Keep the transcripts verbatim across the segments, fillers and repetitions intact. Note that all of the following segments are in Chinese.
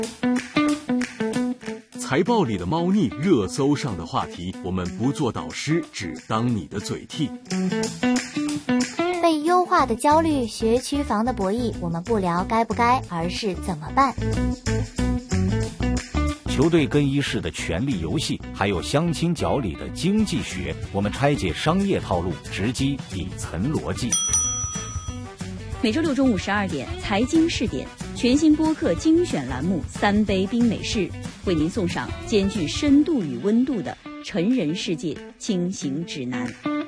财报里的猫腻，热搜上的话题，我们不做导师，只当你的嘴替。 被优化的焦虑，学区房的博弈，我们不聊该不该，而是怎么办。 球队更衣室的权力游戏，还有相亲角里的经济学，我们拆解商业套路，直击底层逻辑。 每周六中午十二点，财经试点全新播客精选栏目《三杯冰美式》，为您送上兼具深度与温度的成人世界轻行指南。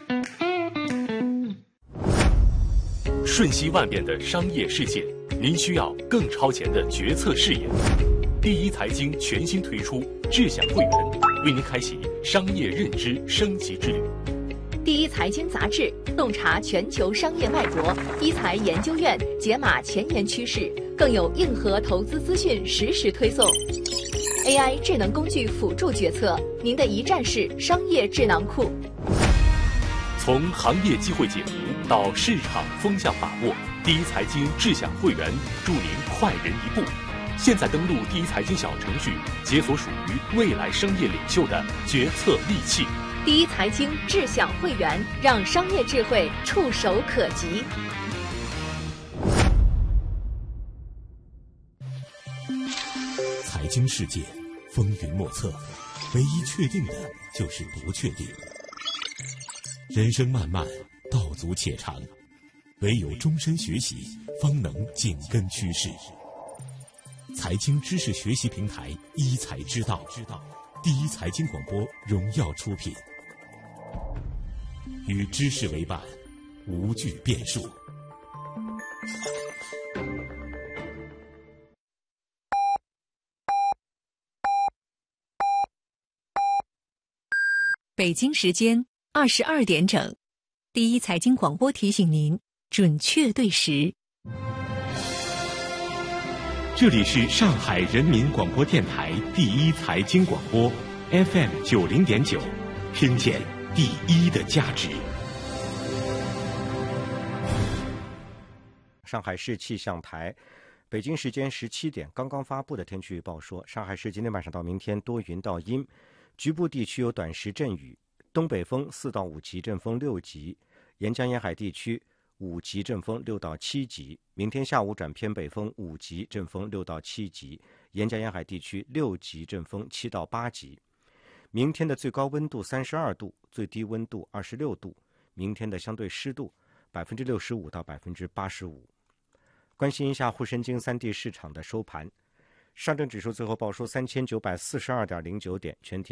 瞬息万变的商业世界，您需要更超前的决策视野。第一财经全新推出智享会员，为您开启商业认知升级之旅。 第一财经杂志洞察全球商业脉搏，一财研究院解码前沿趋势，更有硬核投资资讯实时推送。A I 智能工具辅助决策，您的一站式商业智囊库。 从行业机会解读到市场风向把握，第一财经智享会员助您快人一步。现在登录第一财经小程序，解锁属于未来商业领袖的决策利器。 第一财经智享会员，让商业智慧触手可及。 财经世界风云莫测，唯一确定的就是不确定。人生漫漫，道阻且长，唯有终身学习，方能紧跟趋势。财经知识学习平台一财之道，第一财经广播荣耀出品，与知识为伴，无惧变数。 北京时间二十二点整，第一财经广播提醒您准确对时。 这里是上海人民广播电台第一财经广播 F M 九零点九，听见第一的价值。 上海市气象台北京时间十七点刚刚发布的天气预报说，上海市今天晚上到明天多云到阴，局部地区有短时阵雨，东北风四到五级，阵风六级，沿江沿海地区五级阵风六到七级，明天下午转偏北风五级，阵风六到七级，沿江沿海地区六级阵风七到八级。明天的最高温度三十二度，最低温度二十六度，明天的相对湿度百分之六十五到百分之八十五。关心一下沪深京三地市场的收盘，上证指数最后报收三千九百四十二点零九点，全天